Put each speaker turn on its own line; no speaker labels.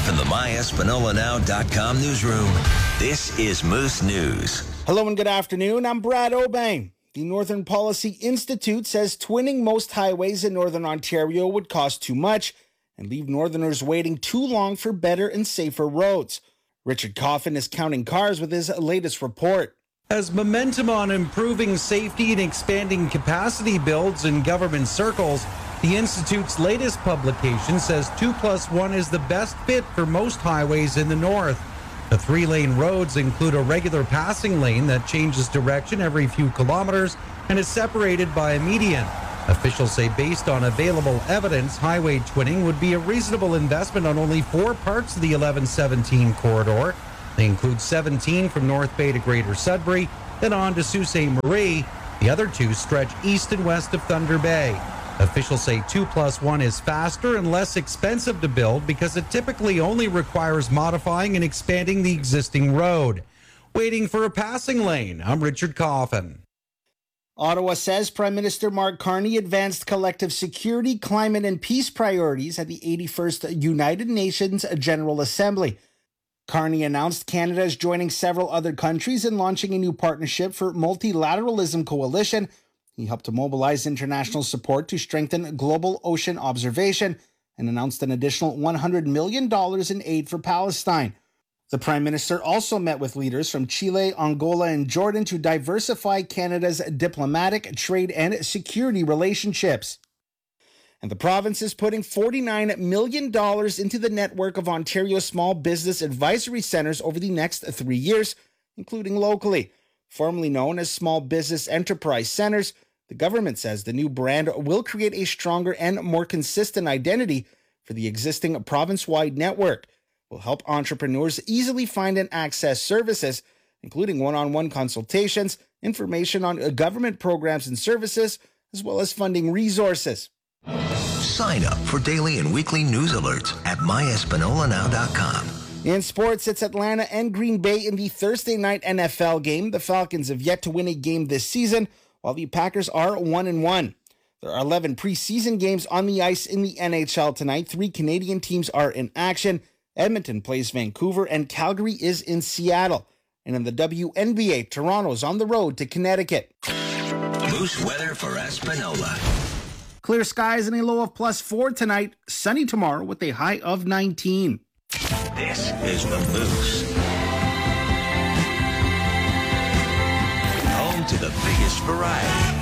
Live from the myespanolanowcom newsroom, this is Moose News.
Hello and good afternoon. I'm Brad O'Bain. The Northern Policy Institute says twinning most highways in Northern Ontario would cost too much and leave Northerners waiting too long for better and safer roads. Richard Coffin is counting cars with his latest report.
As momentum on improving safety and expanding capacity builds in government circles, the Institute's latest publication says 2+1 is the best fit for most highways in the north. The 3-lane roads include a regular passing lane that changes direction every few kilometers and is separated by a median. Officials say based on available evidence, highway twinning would be a reasonable investment on only 4 parts of the 1117 corridor. They include 17 from North Bay to Greater Sudbury, then on to Sault Ste. Marie. The other 2 stretch east and west of Thunder Bay. Officials say 2+1 is faster and less expensive to build because it typically only requires modifying and expanding the existing road. Waiting for a passing lane, I'm Richard Coffin.
Ottawa says Prime Minister Mark Carney advanced collective security, climate, and peace priorities at the 81st United Nations General Assembly. Carney announced Canada is joining several other countries in launching a new partnership for multilateralism coalition. He helped to mobilize international support to strengthen global ocean observation and announced an additional $100 million in aid for Palestine. The Prime Minister also met with leaders from Chile, Angola, and Jordan to diversify Canada's diplomatic, trade, and security relationships. And the province is putting $49 million into the network of Ontario Small Business Advisory Centres over the next 3 years, including locally. Formerly known as Small Business Enterprise Centres, the government says the new brand will create a stronger and more consistent identity for the existing province-wide network. Will help entrepreneurs easily find and access services, including one-on-one consultations, information on government programs and services, as well as funding resources.
Sign up for daily and weekly news alerts at myespanolanowcom.
In sports, it's Atlanta and Green Bay in the Thursday night NFL game. The Falcons have yet to win a game this season, while the Packers are 1-1. There are 11 preseason games on the ice in the NHL tonight. 3 Canadian teams are in action. Edmonton plays Vancouver and Calgary is in Seattle. And in the WNBA, Toronto's on the road to Connecticut.
Moose weather for Espanola.
Clear skies and a low of +4 tonight. Sunny tomorrow with a high of 19.
This is the Moose. Home to the biggest variety.